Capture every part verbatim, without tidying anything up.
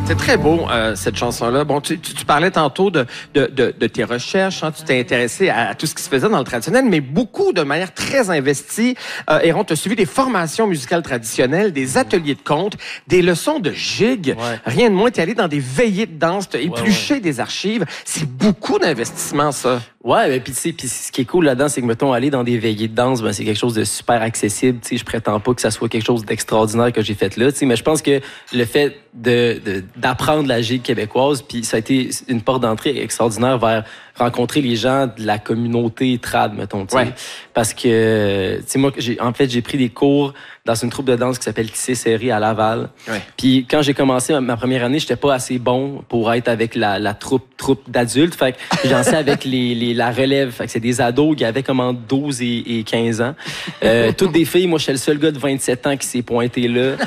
C'est très beau, euh, cette chanson-là. Bon, tu, tu, tu parlais tantôt de, de, de, de tes recherches, hein, tu t'es intéressé à, à tout ce qui se faisait dans le traditionnel, mais beaucoup, de manière très investie, euh, Héron, tu as suivi des formations musicales traditionnelles, des ateliers de conte, des leçons de gigue. Ouais. Rien de moins, tu es allé dans des veillées de danse, tu as épluché ouais, ouais. des archives. C'est beaucoup d'investissement, ça. Ouais, ben, puis tu sais, puis ce qui est cool là-dedans, c'est que, mettons, aller dans des veillées de danse, ben, c'est quelque chose de super accessible. Tu sais, je prétends pas que ça soit quelque chose d'extraordinaire que j'ai fait là, tu sais, mais je pense que le fait de, de d'apprendre la gigue québécoise, puis ça a été une porte d'entrée extraordinaire vers rencontrer les gens de la communauté trad, mettons, tu sais. Ouais. Parce que, tu sais, moi, j'ai, en fait, j'ai pris des cours dans une troupe de danse qui s'appelle Tissé Serré à Laval. Ouais. Puis quand j'ai commencé ma, ma première année, j'étais pas assez bon pour être avec la, la troupe, troupe d'adultes. Fait que j'ai lancé avec les, les, la relève. Fait que c'est des ados qui avaient comme entre douze et, et quinze ans. Euh, toutes des filles. Moi, j'étais le seul gars de vingt-sept ans qui s'est pointé là.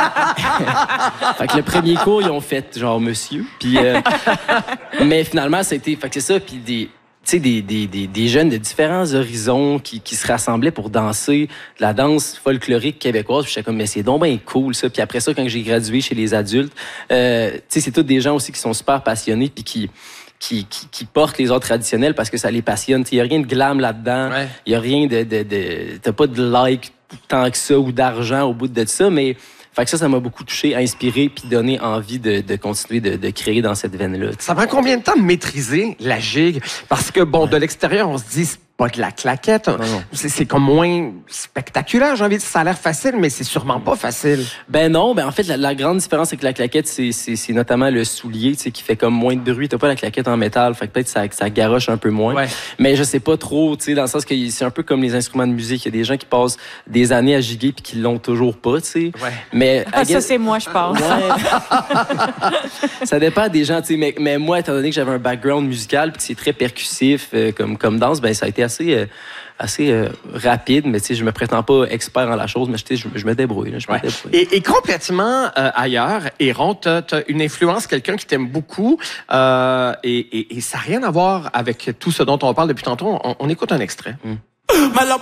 Fait que le premier cours, ils ont fait genre monsieur. Puis, euh, mais finalement, c'était, fait que c'est ça. Puis des, tu sais, des, des, des, des jeunes de différents horizons qui, qui se rassemblaient pour danser de la danse folklorique québécoise. Puis j'étais comme, mais c'est donc bien cool, ça. Puis après ça, quand j'ai gradué chez les adultes, euh, tu sais, c'est tous des gens aussi qui sont super passionnés puis qui, qui, qui, qui portent les arts traditionnels parce que ça les passionne. Il n'y a rien de glam là-dedans. Il ouais. n'y a rien de... de, de t'as pas de like tant que ça ou d'argent au bout de ça, mais... Fait que ça, ça m'a beaucoup touché, inspiré, puis donné envie de, de continuer de, de créer dans cette veine-là. Ça prend combien de temps de maîtriser la gigue? Parce que, bon, ouais. de l'extérieur, on se dit, c'est pas de la claquette. Non, non. C'est, c'est comme moins spectaculaire, j'ai envie de dire. Ça a l'air facile, mais c'est sûrement pas facile. Ben non, ben en fait, la, la grande différence, c'est que la claquette, c'est, c'est, c'est notamment le soulier, tu sais, qui fait comme moins de bruit. T'as pas la claquette en métal, fait que peut-être ça, ça garoche un peu moins. Ouais. Mais je sais pas trop, tu sais, dans le sens que c'est un peu comme les instruments de musique. Il y a des gens qui passent des années à giguer puis qui l'ont toujours pas, tu sais. Ouais. Mais ah, guess... ça, c'est moi, je pense. Ouais. Ça dépend des gens, tu sais. Mais, mais moi, étant donné que j'avais un background musical puis que c'est très percussif euh, comme, comme danse, ben ça a été assez... Euh, assez euh, rapide, mais tu sais, je me prétends pas expert en la chose, mais je, je me débrouille. Là, je ouais. me débrouille. Et, et complètement euh, ailleurs, Héron, tu as une influence, quelqu'un qui t'aime beaucoup, euh, et, et, et ça n'a rien à voir avec tout ce dont on parle depuis tantôt. On, on écoute un extrait. Mm.